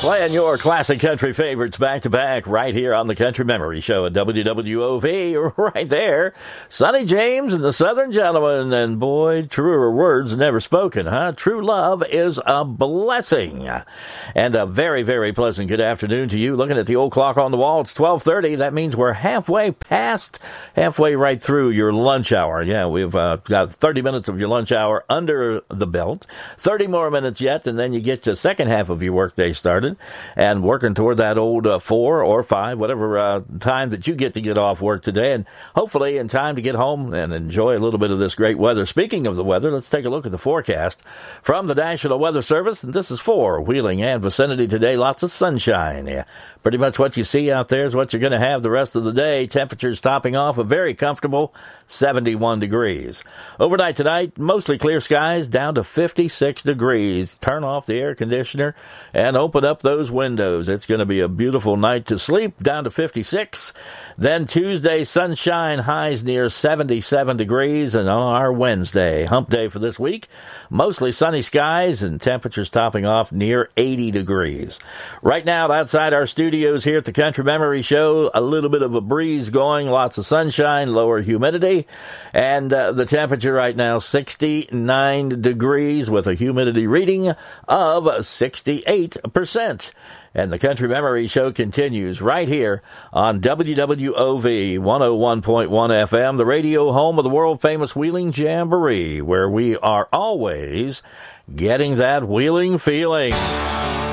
Playing your classic country favorites back to back right here on the Country Memory Show at WWOV. Right there, Sonny James and the Southern Gentleman. And boy, truer words never spoken, huh? True love is a blessing. And a very, very pleasant good afternoon to you. Looking at the old clock on the wall, it's 12:30. That means we're halfway right through your lunch hour. Yeah, we've got 30 minutes of your lunch hour under the belt. 30 more minutes yet, and then you get the second half of your workday started. And working toward that old 4 or 5, whatever time that you get to get off work today, and hopefully in time to get home and enjoy a little bit of this great weather. Speaking of the weather, let's take a look at the forecast from the National Weather Service, and this is for Wheeling and vicinity today. Lots of sunshine. Yeah, pretty much what you see out there is what you're going to have the rest of the day. Temperatures topping off a very comfortable 71 degrees. Overnight tonight, mostly clear skies down to 56 degrees. Turn off the air conditioner and open up those windows. It's going to be a beautiful night to sleep, down to 56. Then Tuesday, sunshine, highs near 77 degrees. And on our Wednesday, hump day for this week, mostly sunny skies and temperatures topping off near 80 degrees. Right now, outside our studios here at the Country Memory Show, a little bit of a breeze going, lots of sunshine, lower humidity. And the temperature right now, 69 degrees with a humidity reading of 68%. And the Country Memory Show continues right here on WWOV 101.1 FM, the radio home of the world-famous Wheeling Jamboree, where we are always getting that wheeling feeling.